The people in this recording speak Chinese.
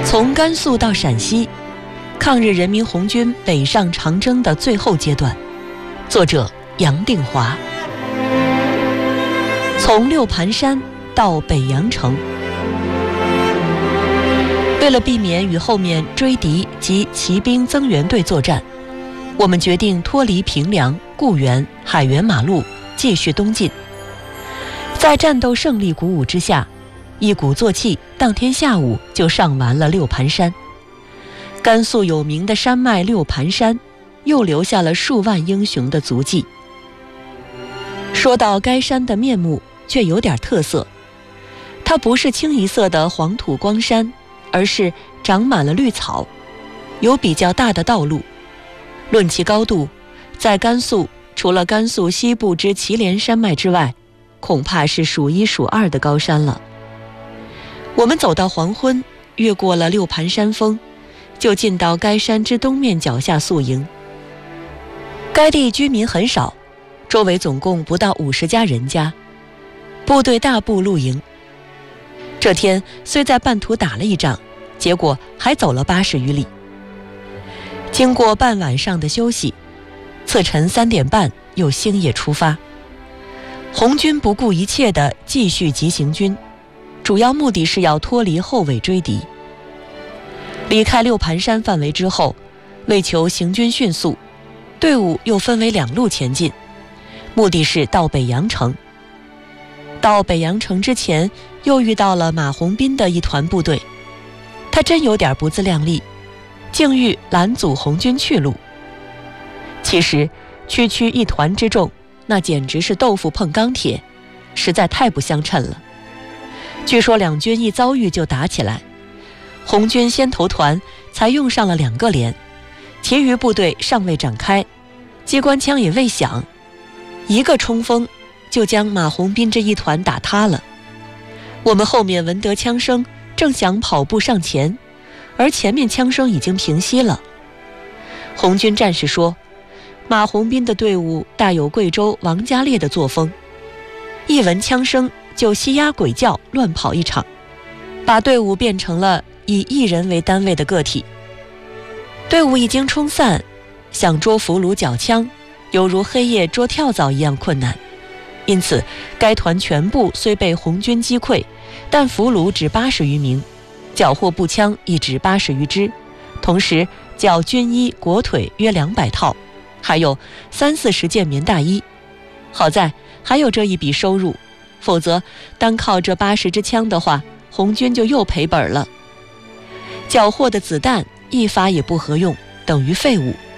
从甘肃到陕西，抗日人民红军北上长征的最后阶段。作者杨定华。从六盘山到北阳城。为了避免与后面追敌及骑兵增援队作战，我们决定脱离平凉、固原、海原马路，继续东进。在战斗胜利鼓舞之下，一鼓作气，当天下午就上完了六盘山。甘肃有名的山脉六盘山，又留下了数万英雄的足迹。说到该山的面目，却有点特色，它不是清一色的黄土光山，而是长满了绿草，有比较大的道路。论其高度，在甘肃除了甘肃西部之祁连山脉之外，恐怕是数一数二的高山了。我们走到黄昏，越过了六盘山峰，就进到该山之东面脚下宿营。该地居民很少，周围总共不到50家人家，部队大部露营。这天虽在半途打了一仗，结果还走了80余里。经过半晚上的休息，次晨3点半又星夜出发。红军不顾一切地继续急行军，主要目的是要脱离后尾追敌。离开六盘山范围之后，为求行军迅速，队伍又分为2路前进，目的是到北阳城。到北阳城之前，又遇到了马红斌的一团部队，他真有点不自量力，竟欲拦阻红军去路。其实区区一团之众，那简直是豆腐碰钢铁，实在太不相称了。据说两军一遭遇就打起来，红军先头团才用上了2个连，其余部队尚未展开，机关枪也未响，一个冲锋就将马红斌这一团打塌了。我们后面闻得枪声，正想跑步上前，而前面枪声已经平息了。红军战士说，马红斌的队伍大有贵州王家烈的作风，一闻枪声就西鸦鬼叫，乱跑一场，把队伍变成了以1人为单位的个体。队伍一经冲散，想捉俘虏缴枪，犹如黑夜捉跳蚤一样困难。因此该团全部虽被红军击溃，但俘虏只80余名，缴获步枪亦只80余支，同时缴军衣裹腿约200套，还有30-40件棉大衣。好在还有这一笔收入，否则单靠这80支枪的话，红军就又赔本了。缴获的子弹一发也不合用，等于废物。